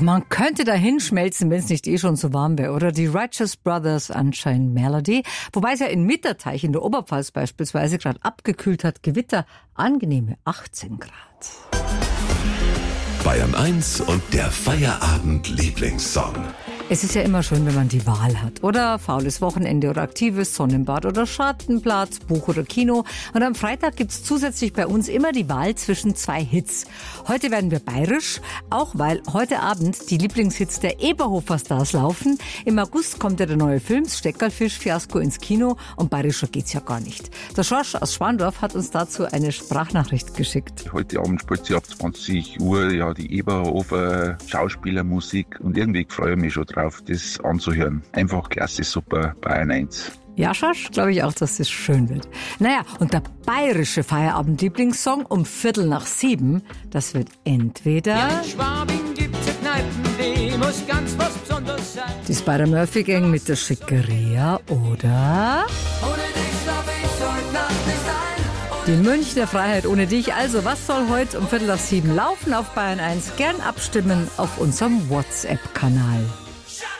man könnte da hinschmelzen, wenn es nicht eh schon so warm wäre, oder? Die Righteous Brothers, Unchained Melody. Wobei es ja in Mitterteich in der Oberpfalz beispielsweise gerade abgekühlt hat. Gewitter, angenehme 18 Grad. Bayern 1 und der Feierabend-Lieblingssong. Es ist ja immer schön, wenn man die Wahl hat, oder? Faules Wochenende oder aktives Sonnenbad oder Schattenplatz, Buch oder Kino. Und am Freitag gibt's zusätzlich bei uns immer die Wahl zwischen 2 Hits. Heute werden wir bayerisch, auch weil heute Abend die Lieblingshits der Eberhofer-Stars laufen. Im August kommt ja der neue Film Steckerlfisch-Fiasko ins Kino und bayerischer geht's ja gar nicht. Der Schorsch aus Schwandorf hat uns dazu eine Sprachnachricht geschickt. Heute Abend spielt sie ab 20 Uhr ja die Eberhofer Schauspielermusik und irgendwie freue ich mich schon drauf, das anzuhören. Einfach klasse, super, Bayern 1. Ja, Schorsch, glaube ich auch, dass das schön wird. Naja, und der bayerische Feierabend-Lieblingssong um 6:15, das wird entweder die Spider-Murphy-Gang mit der Schickeria oder die Münchner Freiheit ohne dich. Also, was soll heute um 6:15 laufen auf Bayern 1? Gern abstimmen auf unserem WhatsApp-Kanal.